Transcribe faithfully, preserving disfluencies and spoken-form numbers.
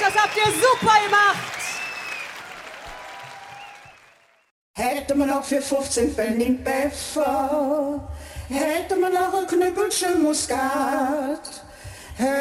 das habt ihr super gemacht. Hätte man noch für fünfzehn Pfennig Pfeffer, hätte man noch ein Knüppelchen Muskat.